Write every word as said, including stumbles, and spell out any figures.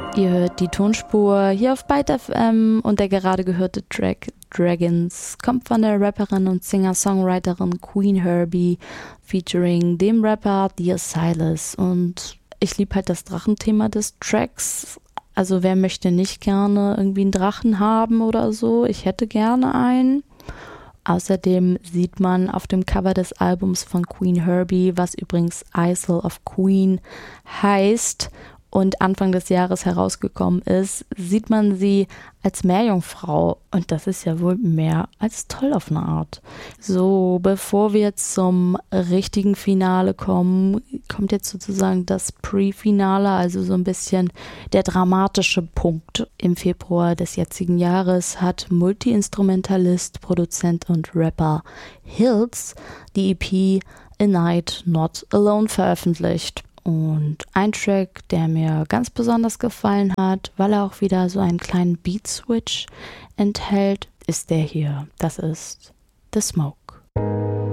Ihr hört die Tonspur hier auf Byte F M und der gerade gehörte Track Dragons kommt von der Rapperin und Singer-Songwriterin Queen Herbie featuring dem Rapper Dear Silas. Und ich liebe halt das Drachenthema des Tracks. Also wer möchte nicht gerne irgendwie einen Drachen haben oder so? Ich hätte gerne einen. Außerdem sieht man auf dem Cover des Albums von Queen Herbie, was übrigens Isle of Queen heißt und Anfang des Jahres herausgekommen ist, sieht man sie als Meerjungfrau. Und das ist ja wohl mehr als toll auf eine Art. So, bevor wir jetzt zum richtigen Finale kommen, kommt jetzt sozusagen das Pre-Finale, also so ein bisschen der dramatische Punkt. Im Februar des jetzigen Jahres hat Multi-Instrumentalist, Produzent und Rapper Hills die E P A Night Not Alone veröffentlicht. Und ein Track, der mir ganz besonders gefallen hat, weil er auch wieder so einen kleinen Beat-Switch enthält, ist der hier. Das ist The Smoke.